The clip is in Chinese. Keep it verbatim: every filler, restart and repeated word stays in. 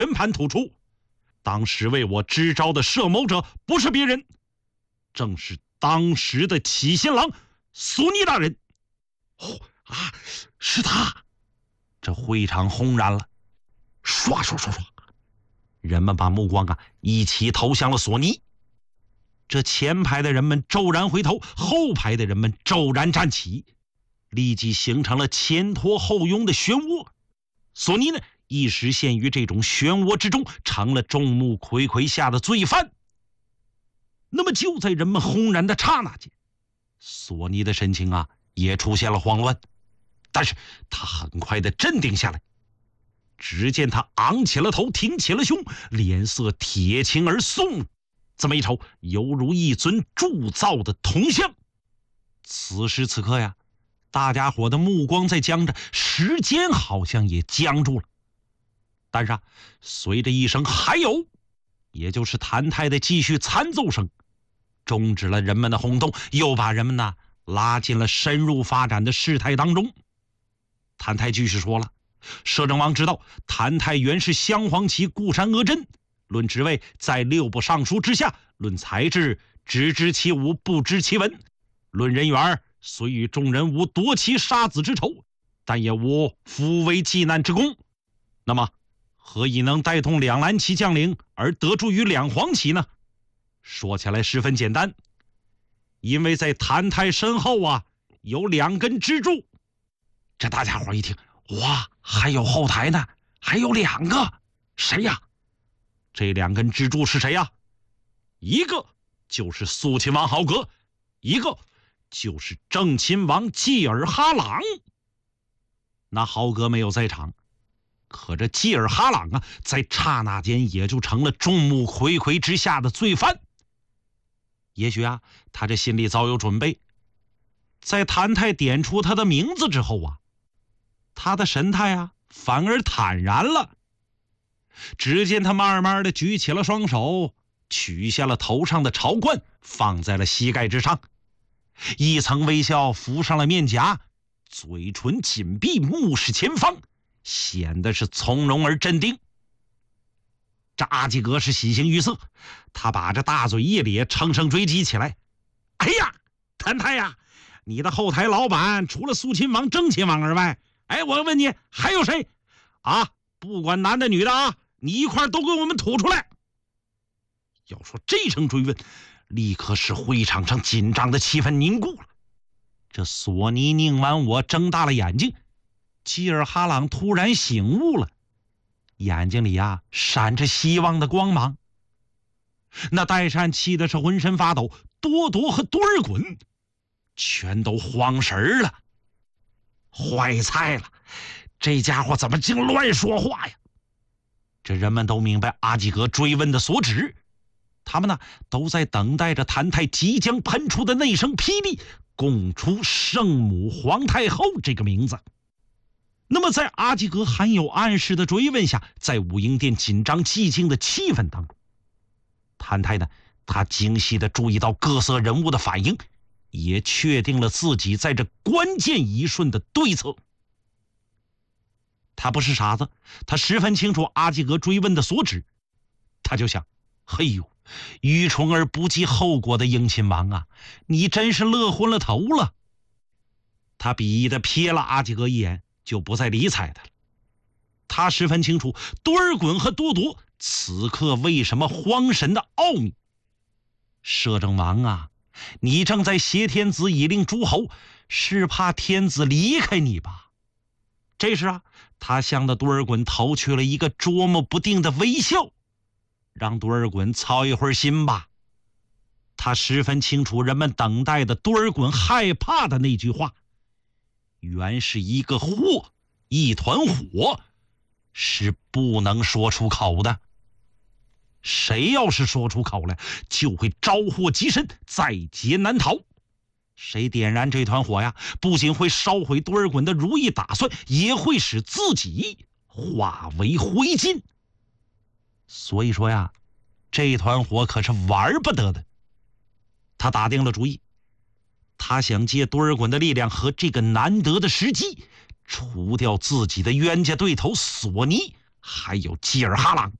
全盘突出。当时为我支招的设谋者不是别人，正是当时的启贤郎索尼大人。 哦啊，是他！ 这会场轰然了，唰唰唰唰，人们把目光啊一起投向了索尼。这前排的人们骤然回头，后排的人们骤然站起，立即形成了前拖后拥的漩涡。索尼呢，一时陷于这种漩涡之中，成了众目睽睽下的罪犯。那么就在人们轰然的刹那间，索尼的神情啊也出现了慌乱，但是他很快的镇定下来。只见他昂起了头，挺起了胸，脸色铁青而肃，这么一瞅，犹如一尊铸造的铜像。此时此刻呀，大家伙的目光在僵着，时间好像也僵住了。但是啊，随着一声还有，也就是谭太的继续参奏声，终止了人们的轰动，又把人们呢拉进了深入发展的事态当中。谭太继续说了，摄政王知道谭太原是镶黄旗固山阿真，论职位在六部尚书之下，论才智只知其武不知其文，论人缘虽与众人无夺其杀子之仇，但也无扶危济难之功。那么何以能带动两蓝旗将领而得助于两黄旗呢？说起来十分简单，因为在谭太身后啊有两根支柱。这大家伙一听，哇，还有后台呢，还有两个，谁呀？这两根支柱是谁呀？一个就是肃亲王豪格，一个就是正亲王济尔哈朗。那豪格没有在场，可这济尔哈朗啊，在刹那间也就成了众目睽睽之下的罪犯。也许啊，他这心里早有准备，在谭太点出他的名字之后啊，他的神态啊反而坦然了。只见他慢慢的举起了双手，取下了头上的朝冠，放在了膝盖之上，一层微笑浮上了面颊，嘴唇紧闭，目视前方，显得是从容而镇定。这阿基格是喜形于色，他把这大嘴一咧，乘胜追击起来。哎呀，谭太呀，你的后台老板除了肃亲王、正亲王而外，哎，我问你还有谁啊？不管男的女的啊，你一块都给我们吐出来。要说这声追问，立刻使会场上紧张的气氛凝固了。这索尼宁完我睁大了眼睛，基尔哈朗突然醒悟了，眼睛里啊闪着希望的光芒。那代善气的是浑身发抖，多铎和多尔衮全都慌神了。坏菜了，这家伙怎么净乱说话呀？这人们都明白阿基格追问的所指，他们呢都在等待着谭太即将喷出的那声霹雳，供出圣母皇太后这个名字。那么在阿基格含有暗示的追问下，在武英殿紧张寂静的气氛当中，谭太呢他精细地注意到各色人物的反应，也确定了自己在这关键一瞬的对策。他不是傻子，他十分清楚阿基格追问的所指。他就想，嘿呦，愚蠢而不计后果的英亲王啊，你真是乐昏了头了。他鄙夷地瞥了阿基格一眼，就不再理睬他了。他十分清楚多尔衮和多铎此刻为什么慌神的奥秘。摄政王啊，你正在挟天子以令诸侯，是怕天子离开你吧？这时啊，他向的多尔衮投去了一个捉摸不定的微笑，让多尔衮操一会儿心吧。他十分清楚人们等待的多尔衮害怕的那句话，原是一个祸，一团火，是不能说出口的。谁要是说出口来，就会招祸极深，在劫难逃。谁点燃这团火呀，不仅会烧毁多尔衮的如意打算，也会使自己化为灰烬。所以说呀，这团火可是玩不得的。他打定了主意，他想借多尔衮的力量和这个难得的时机，除掉自己的冤家对头索尼， 还有吉尔哈朗。